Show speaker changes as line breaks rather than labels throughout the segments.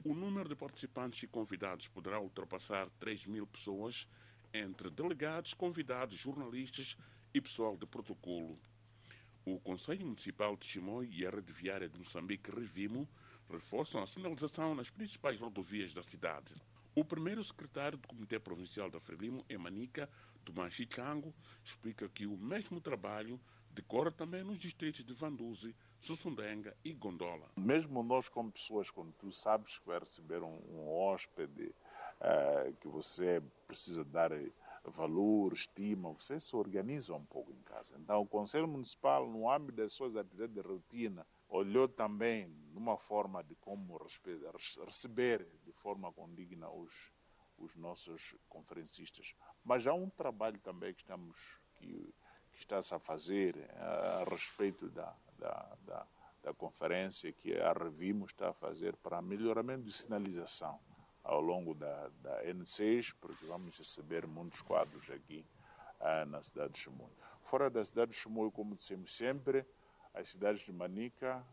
O número de participantes e convidados poderá ultrapassar 3.000 pessoas, entre delegados, convidados, jornalistas e pessoal de protocolo. O Conselho Municipal de Chimoio e a Rede Viária de Moçambique, Revimo, reforçam a sinalização nas principais rodovias da cidade. O primeiro secretário do Comitê Provincial da Frelimo, em Manica, Tomás Chichango, explica que o mesmo trabalho decorre também nos distritos de Vanduzi, Sussundenga e Gondola.
Mesmo nós, como pessoas, quando tu sabes que vai receber um hóspede, que você precisa dar valor, estima, você se organiza um pouco em casa. Então, o Conselho Municipal, no âmbito das suas atividades de rotina, olhou também numa forma de como receber de forma condigna os nossos conferencistas. Mas há um trabalho também que está-se a fazer a respeito da conferência que a Revimo está a fazer para melhoramento de sinalização ao longo da N6, porque vamos receber muitos quadros aqui na cidade de Chimoio. Fora da cidade de Chimoio, como dissemos sempre, as cidades de Manica,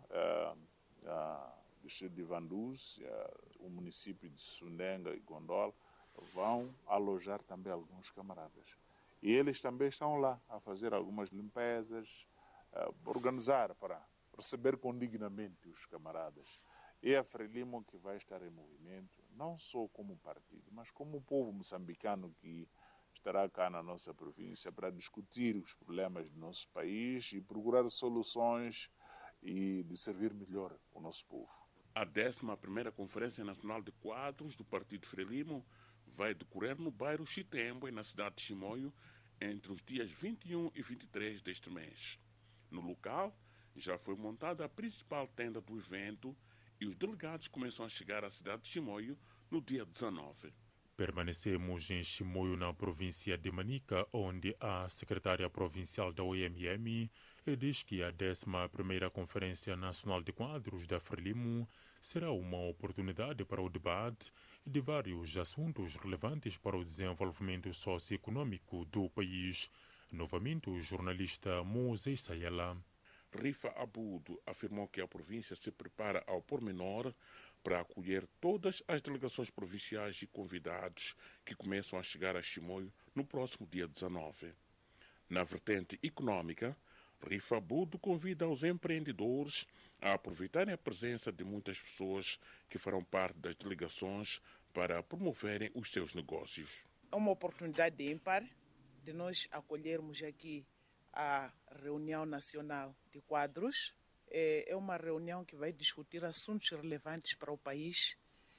o distrito de Vanduzi, o município de Sundenga e Gondola, vão alojar também alguns camaradas. E eles também estão lá a fazer algumas limpezas, organizar para receber condignamente os camaradas. É a Frelimo que vai estar em movimento, não só como partido, mas como o povo moçambicano que estará cá na nossa província para discutir os problemas do nosso país e procurar soluções e de servir melhor o nosso povo.
A 11ª Conferência Nacional de Quadros do Partido Frelimo vai decorrer no bairro Chitembo, na cidade de Chimoio, entre os dias 21 e 23 deste mês. No local, já foi montada a principal tenda do evento e os delegados começam a chegar à cidade de Chimoio no dia 19.
Permanecemos em Chimoio, na província de Manica, onde a secretária provincial da OMM diz que a 11ª Conferência Nacional de Quadros da Frelimo será uma oportunidade para o debate de vários assuntos relevantes para o desenvolvimento socioeconômico do país. Novamente, o jornalista Moisés Sayela.
Rifa Abudo afirmou que a província se prepara ao pormenor para acolher todas as delegações provinciais e convidados que começam a chegar a Chimoio no próximo dia 19. Na vertente econômica, Rifa Abudo convida os empreendedores a aproveitarem a presença de muitas pessoas que farão parte das delegações para promoverem os seus negócios.
É uma oportunidade ímpar de nós acolhermos aqui a reunião nacional de quadros. É uma reunião que vai discutir assuntos relevantes para o país.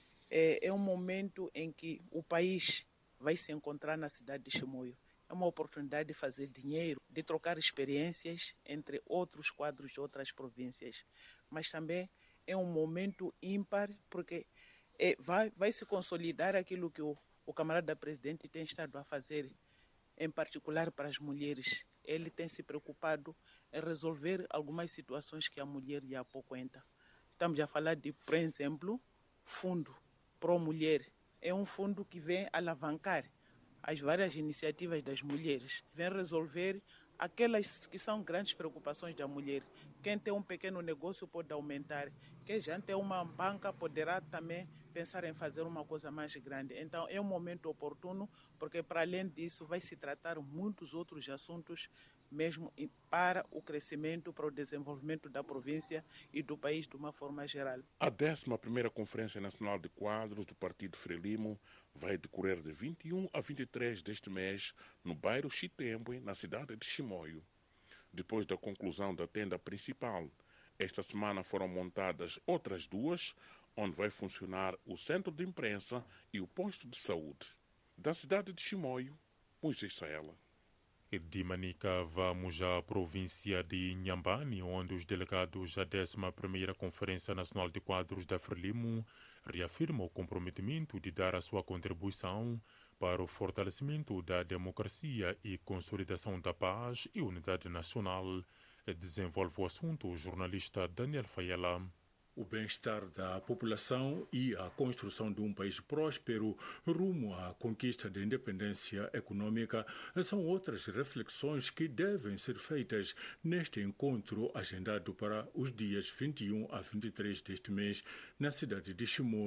É um momento em que o país vai se encontrar na cidade de Chimoio. É uma oportunidade de fazer dinheiro, de trocar experiências entre outros quadros de outras províncias. Mas também é um momento ímpar porque vai se consolidar aquilo que o camarada presidente tem estado a fazer, em particular para as mulheres. Ele tem se preocupado em resolver algumas situações que a mulher já há pouco entra. Estamos a falar de, por exemplo, Fundo Pro Mulher. É um fundo que vem alavancar as várias iniciativas das mulheres. Vem resolver aquelas que são grandes preocupações da mulher. Quem tem um pequeno negócio pode aumentar. Quem já tem uma banca poderá também pensar em fazer uma coisa mais grande. Então é um momento oportuno, porque para além disso vai se tratar muitos outros assuntos mesmo para o crescimento, para o desenvolvimento da província e do país de uma forma geral.
A 11ª Conferência Nacional de Quadros do Partido Frelimo vai decorrer de 21 a 23 deste mês no bairro Chitembo, na cidade de Chimoio. Depois da conclusão da tenda principal, esta semana foram montadas outras duas, onde vai funcionar o centro de imprensa e o posto de saúde. Da cidade de Chimoio, Moisés Sayela.
De Manica, vamos à província de Inhambane, onde os delegados da 11ª Conferência Nacional de Quadros da Frelimo reafirmam o comprometimento de dar a sua contribuição para o fortalecimento da democracia e consolidação da paz e unidade nacional. Desenvolve o assunto o jornalista Daniel Fayela.
O bem-estar da população e a construção de um país próspero rumo à conquista da independência econômica são outras reflexões que devem ser feitas neste encontro agendado para os dias 21 a 23 deste mês na cidade de Chimoio.